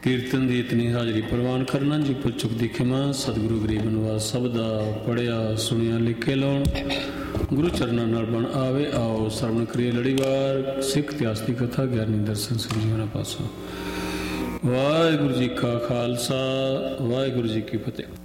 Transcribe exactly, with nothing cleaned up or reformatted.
ਕੀਰਤਨ ਦੀ ਇਤਨੀ ਹਾਜ਼ਰੀ ਪ੍ਰਵਾਨ ਕਰਨਾ ਜੀ ਪੁੱਛੁਕ ਦੀ ਖਿਮਾ ਸਤਿਗੁਰੂ ਗਰੀਬ ਨਿਵਾਸ ਸਭ ਦਾ ਪੜ੍ਹਿਆ ਸੁਣਿਆ ਲਿਖੇ ਲਾਉਣ ਗੁਰੂ ਚਰਨਾਂ ਨਾਲ ਬਣ ਆਵੇ। ਆਓ ਸਰਵਣ ਕਰੀਏ ਲੜੀਵਾਰ ਸਿੱਖ ਇਤਿਹਾਸ ਦੀ ਕਥਾ ਗਿਆਨੀ ਦਰਸ਼ਨ ਸਿੰਘ ਜੀ ਹੋਰਾਂ ਪਾਸੋਂ। ਵਾਹਿਗੁਰੂ ਜੀ ਕਾ ਖਾਲਸਾ ਵਾਹਿਗੁਰੂ ਜੀ ਕੀ ਫਤਿਹ।